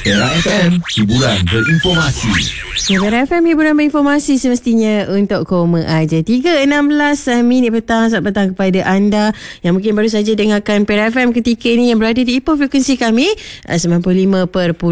Era FM, hiburan berinformasi. Era FM, hiburan berinformasi semestinya untuk koma aja. 3.16 minit petang, saat petang kepada anda yang mungkin baru saja dengarkan Era FM ketika ini yang berada di Ipoh frekuensi kami 95.6.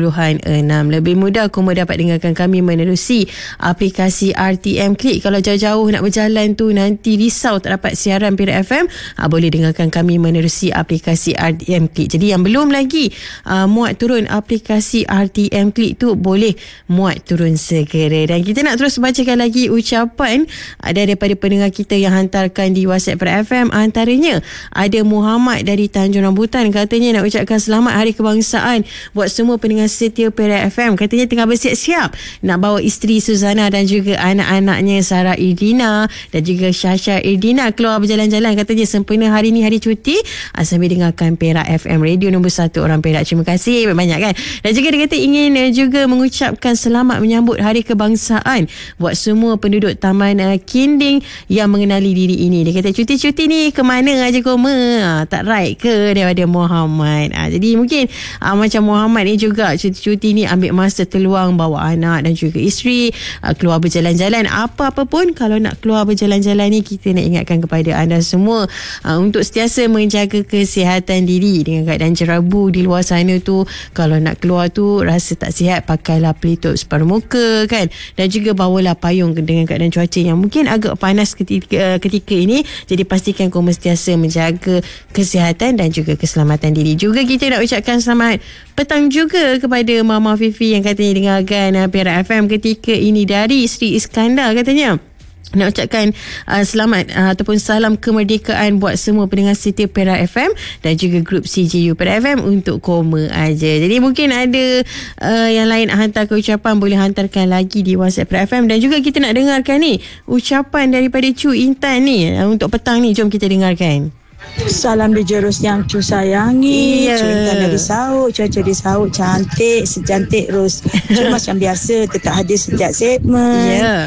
Lebih mudah koma dapat dengarkan kami menerusi aplikasi RTM Klik. Kalau jauh-jauh nak berjalan tu nanti risau tak dapat siaran Era FM, boleh dengarkan kami menerusi aplikasi RTM Klik. Jadi yang belum lagi muat turun aplikasi RTM Klik tu, boleh muat turun segera. Dan kita nak terus bacakan lagi ucapan daripada pendengar kita yang hantarkan di WhatsApp Era FM. Antaranya ada Muhammad dari Tanjung Rambutan, katanya nak ucapkan selamat Hari Kebangsaan buat semua pendengar setia Era FM. Katanya tengah bersiap-siap nak bawa isteri Suzana dan juga anak-anaknya Sarah Irdina dan juga Syasha Irdina keluar berjalan-jalan. Katanya sempena hari ni hari cuti, sambil dengarkan Perak FM, radio nombor 1 orang Perak. Terima kasih banyak kan. Dan juga dia kata ingin juga mengucapkan selamat menyambut Hari Kebangsaan buat semua penduduk Taman Kinding yang mengenali diri ini. Dia kata cuti-cuti ni ke mana aja koma? Tak right ke daripada Muhammad? Jadi mungkin macam Muhammad ni juga cuti-cuti ni ambil masa terluang bawa anak dan juga isteri keluar berjalan-jalan. Apa-apa pun kalau nak keluar berjalan-jalan ni, kita nak ingatkan kepada anda semua untuk sentiasa menjaga kesihatan diri. Dengan keadaan jerabu di luar sana tu, kalau nak keluar tu rasa tak sihat, pakailah pelitup separuh muka kan, dan juga bawalah payung dengan keadaan cuaca yang mungkin agak panas ketika ini. Jadi pastikan kau sentiasa menjaga kesihatan dan juga keselamatan diri. Juga kita nak ucapkan selamat petang juga kepada Mama Fifi yang katanya dengarkan Perak FM ketika ini dari Sri Iskandar. Katanya nak ucapkan selamat ataupun salam kemerdekaan buat semua pendengar setia Perak FM dan juga grup CJU Perak FM untuk koma aja. Jadi mungkin ada yang lain hantar ke ucapan, boleh hantarkan lagi di WhatsApp Perak FM. Dan juga kita nak dengarkan ni ucapan daripada Cu Intan ni untuk petang ni. Jom kita dengarkan. Salam Dijerus yang Cu sayangi. Cu Intan dari Sauk. Cuaca di Sauk cantik, secantik Ros. Cu macam biasa tetap hadir setiap segmen.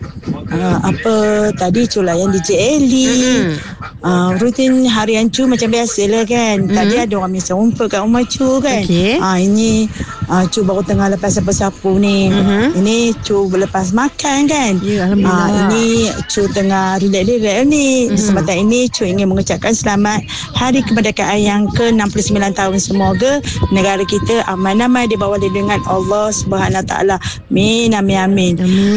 Apa tadi Cu layan DJ Eli. Rutin harian Cu macam biasalah kan. Tadi ada orang misal rumput kat rumah Cu kan. Ini Cu baru tengah lepas sapu-sapu ni. Ini Cu lepas makan kan. Alhamdulillah. Ini Cu tengah relax-relax ni. Kesempatan ini Cu ingin mengucapkan selamat Hari Kemerdekaan yang ke-69 tahun. Semoga negara kita aman-aman di bawah lindungan Allah Subhanahu Wa Taala. Amin, amin, amin.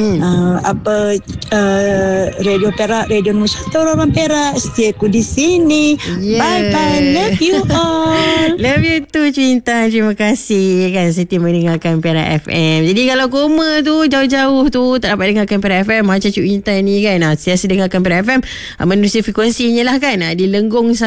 Radio Perak, radio nombor 1 orang Perak, setiaku di sini. Bye-bye, love you all. Love you too Cinta. Terima kasih kan setia mendengarkan Perak FM. Jadi kalau koma tu jauh-jauh tu tak dapat dengarkan Perak FM, macam Cik Intan ni kan, sentiasa dengarkan Perak FM menerusi frekuensinya lah kan, di Lenggong